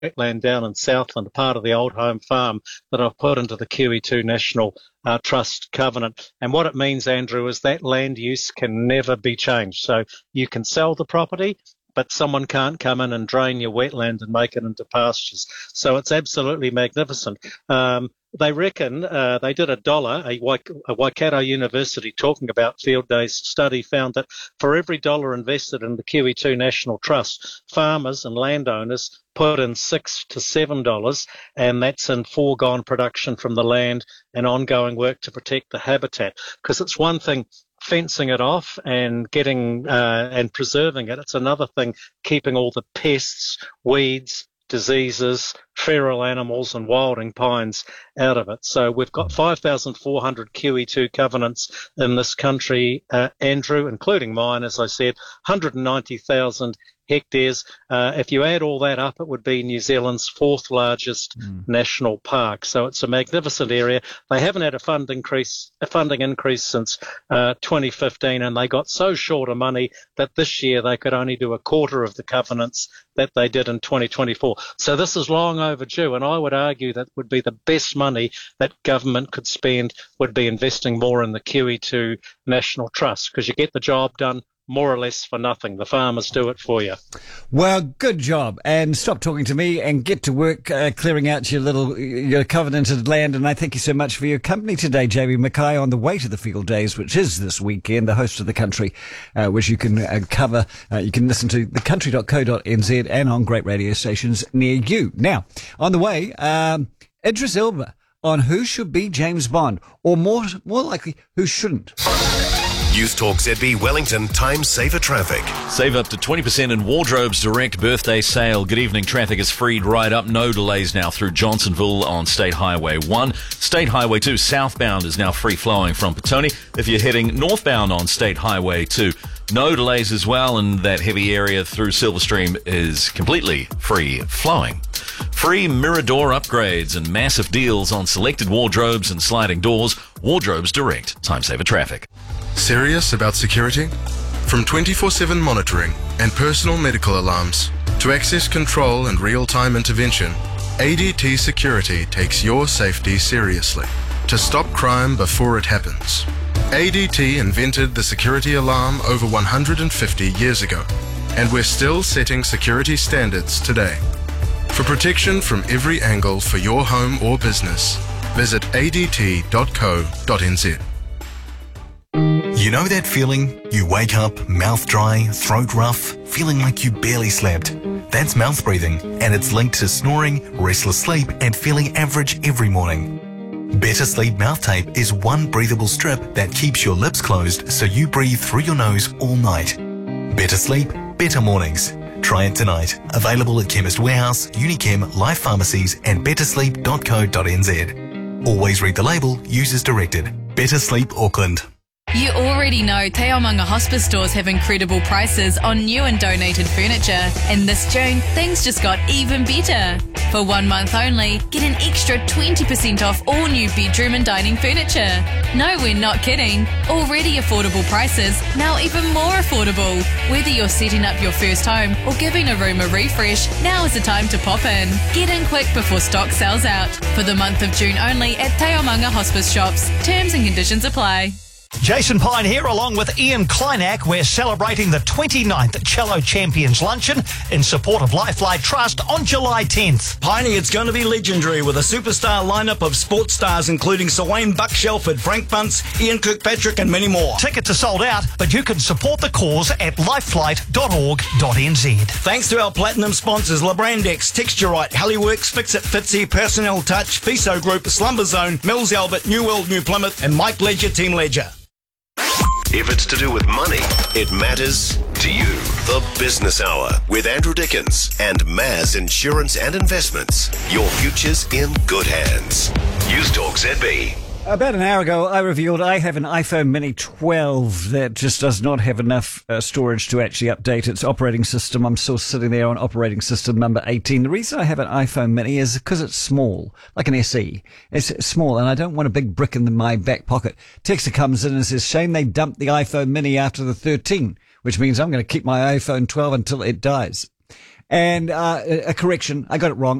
wetland down in Southland, part of the old home farm that I've put into the QE2 National Trust covenant. And what it means, Andrew, is that land use can never be changed. So you can sell the property, but someone can't come in and drain your wetland and make it into pastures. So it's absolutely magnificent. They reckon, they did a Waikato University talking about field days study found that for every dollar invested in the QE2 National Trust, farmers and landowners put in $6 to $7, and that's in foregone production from the land and ongoing work to protect the habitat. Because it's one thing fencing it off and getting and preserving it. It's another thing keeping all the pests, weeds, diseases, feral animals and wilding pines out of it. So we've got 5,400 QE2 covenants in this country, Andrew, including mine, as I said, 190,000 hectares. If you add all that up, it would be New Zealand's fourth largest national park. So it's a magnificent area. They haven't had a funding increase since 2015, and they got so short of money that this year they could only do a quarter of the covenants that they did in 2024. So this is long overdue, and I would argue that would be the best money that government could spend would be investing more in the QE2 National Trust, because you get the job done more or less for nothing. The farmers do it for you. Well, good job. And stop talking to me and get to work clearing out your covenanted land. And I thank you so much for your company today, Jamie Mackay, on the way to the Field Days, which is this weekend, the host of the country, which you can cover. You can listen to thecountry.co.nz and on great radio stations near you. Now, on the way, Idris Elba on who should be James Bond, or more likely, who shouldn't. Youth Talk ZB Wellington Time Saver Traffic. Save up to 20% in Wardrobe's direct birthday sale. Good evening. Traffic is freed right up. No delays now through Johnsonville on State Highway 1. State Highway 2 southbound is now free flowing from Petone. If you're heading northbound on State Highway 2, no delays as well, and that heavy area through Silverstream is completely free flowing. Free mirror door upgrades and massive deals on selected wardrobes and sliding doors. Wardrobe's direct Time Saver Traffic. Serious about security? From 24/7 monitoring and personal medical alarms to access control and real-time intervention, ADT Security takes your safety seriously to stop crime before it happens. ADT invented the security alarm over 150 years ago, and we're still setting security standards today. For protection from every angle for your home or business, visit adt.co.nz. You know that feeling? You wake up, mouth dry, throat rough, feeling like you barely slept. That's mouth breathing, and it's linked to snoring, restless sleep, and feeling average every morning. Better Sleep Mouth Tape is one breathable strip that keeps your lips closed so you breathe through your nose all night. Better sleep, better mornings. Try it tonight. Available at Chemist Warehouse, Unichem, Life Pharmacies, and bettersleep.co.nz. Always read the label, use as directed. Better Sleep Auckland. You already know Te Aomanga Hospice stores have incredible prices on new and donated furniture. And this June, things just got even better. For 1 month only, get an extra 20% off all new bedroom and dining furniture. No, we're not kidding. Already affordable prices, now even more affordable. Whether you're setting up your first home or giving a room a refresh, now is the time to pop in. Get in quick before stock sells out. For the month of June only at Te Aomanga Hospice shops. Terms and conditions apply. Jason Pine here, along with Ian Kleinak. We're celebrating the 29th Cello Champions Luncheon in support of Lifelight Trust on July 10th. Piney, it's going to be legendary with a superstar lineup of sports stars including Sir Wayne Buck Shelford, Frank Bunce, Ian Kirkpatrick and many more. Tickets are sold out, but you can support the cause at lifelight.org.nz. Thanks to our platinum sponsors Labrandex, Texturite, Halliworks, Fix It Fitzy, Personnel Touch, FISO Group, Slumber Zone, Mills Albert, New World, New Plymouth and Mike Ledger, Team Ledger. If it's to do with money, it matters to you. The Business Hour with Andrew Dickens and Maz Insurance and Investments. Your future's in good hands. News Talk ZB. About an hour ago, I revealed I have an iPhone Mini 12 that just does not have enough storage to actually update its operating system. I'm still sitting there on operating system number 18. The reason I have an iPhone Mini is because it's small, like an SE. It's small, and I don't want a big brick in my back pocket. Texter comes in and says, shame they dumped the iPhone Mini after the 13, which means I'm going to keep my iPhone 12 until it dies. And a correction, I got it wrong.